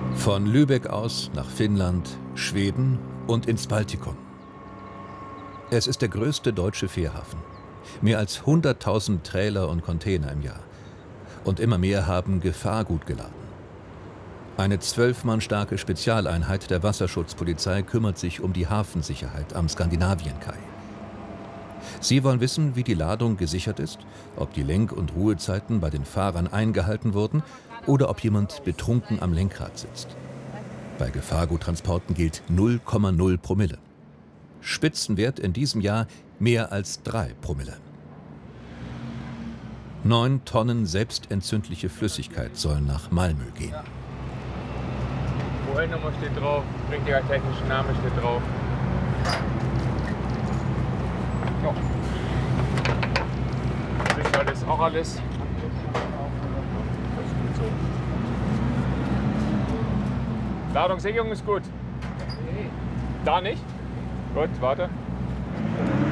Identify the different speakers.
Speaker 1: Von Lübeck aus nach Finnland, Schweden und ins Baltikum. Es ist der größte deutsche Fährhafen. Mehr als 100.000 Trailer und Container im Jahr. Und immer mehr haben Gefahrgut geladen. Eine 12 Mann starke Spezialeinheit der Wasserschutzpolizei kümmert sich um die Hafensicherheit am Skandinavienkai. Sie wollen wissen, wie die Ladung gesichert ist, ob die Lenk- und Ruhezeiten bei den Fahrern eingehalten wurden oder ob jemand betrunken am Lenkrad sitzt. Bei Gefahrguttransporten gilt 0,0 Promille. Spitzenwert in diesem Jahr mehr als 3 Promille. 9 Tonnen selbstentzündliche Flüssigkeit sollen nach Malmö gehen.
Speaker 2: OL-Nummer steht drauf, richtiger technischer Name steht drauf. Ja. Sicherheit ist auch alles. Das ist gut so. Ladungssicherung ist gut. Da nicht? Gut, warte.